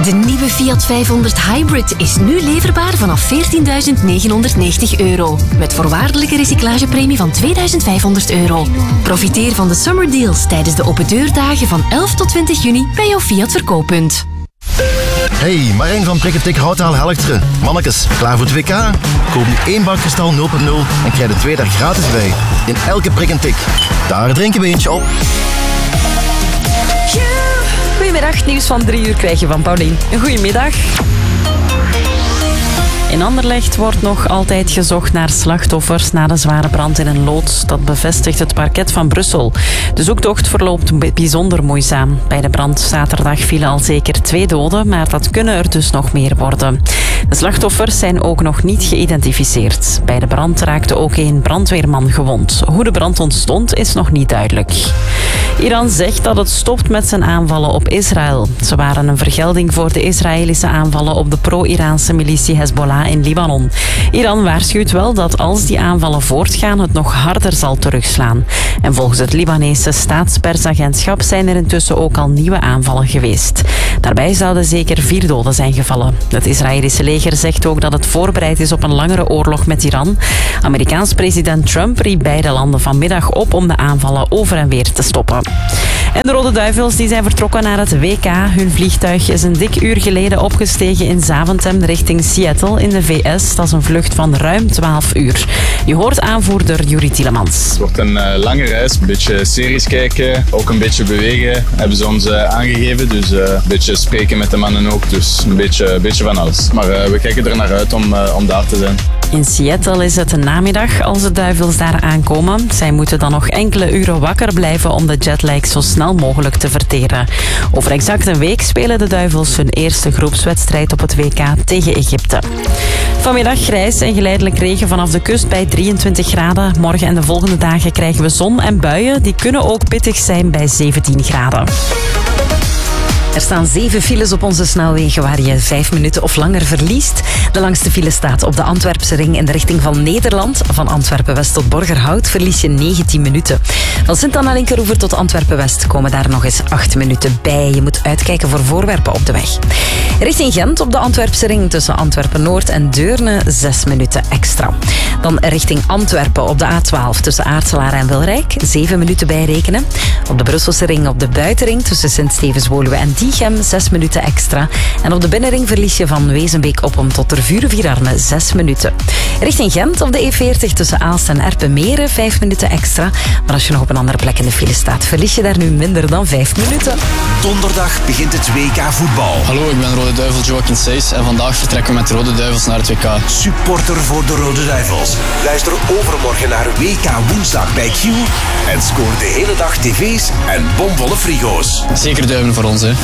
De nieuwe Fiat 500 Hybrid is nu leverbaar vanaf €14.990. Met voorwaardelijke recyclagepremie van €2.500. Profiteer van de summer deals tijdens de open deurdagen van 11 tot 20 juni bij jouw Fiat verkooppunt. Hey, Marijn van Prikketik Houtaal Helchteren. Mannekes, klaar voor het WK? Koop nu 1 bak Kristal 0.0 en krijg de 2 daar gratis bij. In elke prik en tik. Daar drinken we eentje op. Goedemiddag, nieuws van 3 uur krijg je van Paulien. Een goedemiddag. In Anderlecht wordt nog altijd gezocht naar slachtoffers na de zware brand in een loods. Dat bevestigt het parket van Brussel. De zoektocht verloopt bijzonder moeizaam. Bij de brand zaterdag vielen al zeker 2 doden, maar dat kunnen er dus nog meer worden. De slachtoffers zijn ook nog niet geïdentificeerd. Bij de brand raakte ook 1 brandweerman gewond. Hoe de brand ontstond is nog niet duidelijk. Iran zegt dat het stopt met zijn aanvallen op Israël. Ze waren een vergelding voor de Israëlische aanvallen op de pro-Iraanse militie Hezbollah in Libanon. Iran waarschuwt wel dat als die aanvallen voortgaan het nog harder zal terugslaan. En volgens het Libanese staatspersagentschap zijn er intussen ook al nieuwe aanvallen geweest. Daarbij zouden zeker 4 doden zijn gevallen. Het Israëlische leger zegt ook dat het voorbereid is op een langere oorlog met Iran. Amerikaans president Trump riep beide landen vanmiddag op om de aanvallen over en weer te stoppen. En de Rode Duivels die zijn vertrokken naar het WK. Hun vliegtuig is een dik uur geleden opgestegen in Zaventem richting Seattle in de VS. Dat is een vlucht van ruim 12 uur. Je hoort aanvoerder Juri Tielemans. Het wordt een lange reis, een beetje series kijken, ook een beetje bewegen, hebben ze ons aangegeven. Dus een beetje spreken met de mannen ook, dus een beetje van alles. Maar we kijken er naar uit om daar te zijn. In Seattle is het een namiddag als de Duivels daar aankomen. Zij moeten dan nog enkele uren wakker blijven om de jetlag zo snel mogelijk te verteren. Over exact een week spelen de Duivels hun eerste groepswedstrijd op het WK tegen Egypte. Vanmiddag grijs en geleidelijk regen vanaf de kust bij 23 graden. Morgen en de volgende dagen krijgen we zon en buien. Die kunnen ook pittig zijn bij 17 graden. Er staan 7 files op onze snelwegen waar je 5 minuten of langer verliest. De langste file staat op de Antwerpse ring in de richting van Nederland. Van Antwerpen-West tot Borgerhout verlies je 19 minuten. Van Sint-Anna-Linkeroever tot Antwerpen-West komen daar nog eens 8 minuten bij. Je moet uitkijken voor voorwerpen op de weg. Richting Gent op de Antwerpse ring tussen Antwerpen-Noord en Deurne 6 minuten extra. Dan richting Antwerpen op de A12 tussen Aartselaar en Wilrijk 7 minuten bijrekenen. Op de Brusselse ring op de buitenring tussen Sint-Stevens-Woluwe en Diegem 6 minuten extra. En op de binnenring verlies je van Wezenbeek-Oppem tot Tervuren-Vierarme 6 minuten. Richting Gent op de E40 tussen Aalst en Erpenmeren 5 minuten extra. Maar als je nog op een andere plek in de file staat, verlies je daar nu minder dan 5 minuten. Donderdag begint het WK voetbal. Hallo, ik ben Rode Duivel Joaquin Seys en vandaag vertrekken we met de Rode Duivels naar het WK. Supporter voor de Rode Duivels. Luister overmorgen naar WK woensdag bij Q en scoor de hele dag tv's en bomvolle frigo's. Zeker duimen voor ons, hè.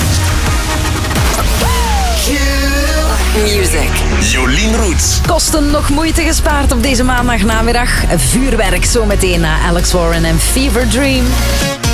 Music. Jolien Roets. Kosten nog moeite gespaard op deze maandagnamiddag. Vuurwerk zometeen na Alex Warren en Fever Dream.